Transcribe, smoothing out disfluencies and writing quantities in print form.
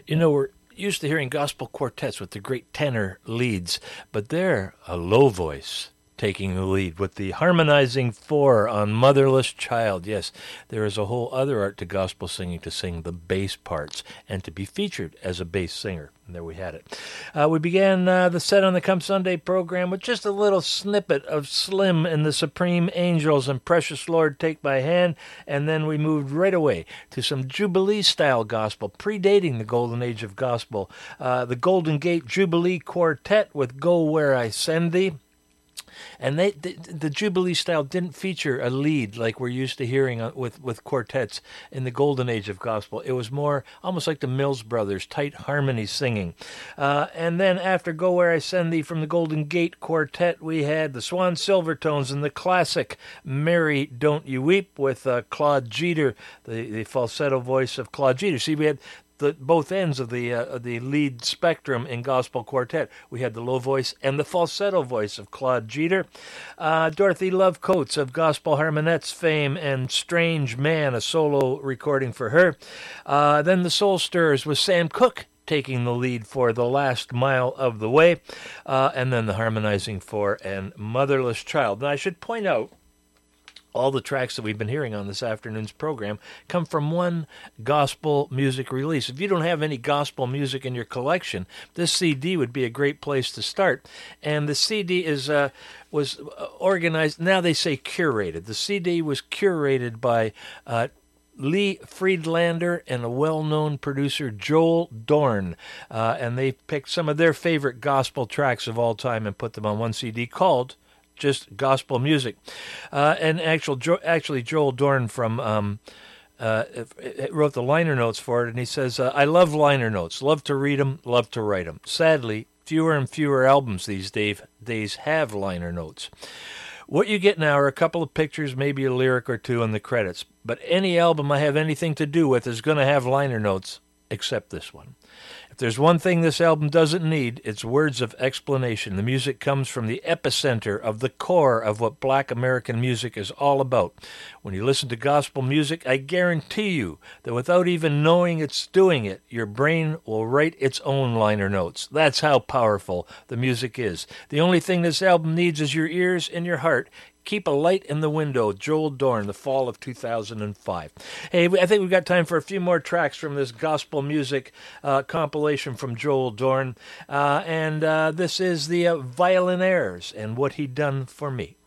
You know, we're used to hearing gospel quartets with the great tenor leads, but they're a low voice taking the lead with the harmonizing four on Motherless Child. Yes, there is a whole other art to gospel singing, to sing the bass parts and to be featured as a bass singer. And there we had it. We began the set on the Come Sunday program with just a little snippet of Slim and the Supreme Angels and Precious Lord, Take My Hand, and then we moved right away to some Jubilee-style gospel, predating the golden age of gospel. The Golden Gate Jubilee Quartet with Go Where I Send Thee. And the Jubilee style didn't feature a lead like we're used to hearing with quartets in the golden age of gospel. It was more almost like the Mills Brothers, tight harmony singing. And then after Go Where I Send Thee from the Golden Gate Quartet, we had the Swan Silvertones and the classic Mary Don't You Weep with Claude Jeter, the falsetto voice of Claude Jeter. See, we had both ends of the lead spectrum in gospel quartet. We had the low voice and the falsetto voice of Claude Jeter. Dorothy Love Coates of Gospel Harmonettes fame and Strange Man, a solo recording for her. Then the Soul Stirrers with Sam Cooke taking the lead for The Last Mile of the Way. And then the harmonizing four and Motherless Child. Now I should point out, all the tracks that we've been hearing on this afternoon's program come from one gospel music release. If you don't have any gospel music in your collection, this CD would be a great place to start. And the CD was organized, now they say curated. The CD was curated by Lee Friedlander and a well-known producer, Joel Dorn. And they picked some of their favorite gospel tracks of all time and put them on one CD called just gospel music. And actually Joel Dorn from wrote the liner notes for it, and he says, I love liner notes, love to read them, love to write them. Sadly, fewer and fewer albums these days have liner notes. What you get now are a couple of pictures, maybe a lyric or two in the credits, but any album I have anything to do with is going to have liner notes, except this one. If there's one thing this album doesn't need, it's words of explanation. The music comes from the epicenter of the core of what Black American music is all about. When you listen to gospel music, I guarantee you that without even knowing it's doing it, your brain will write its own liner notes. That's how powerful the music is. The only thing this album needs is your ears and your heart. Keep a Light in the Window, Joel Dorn, the fall of 2005. Hey, I think we've got time for a few more tracks from this gospel music compilation from Joel Dorn. And this is the Violinaires and What He Done for Me.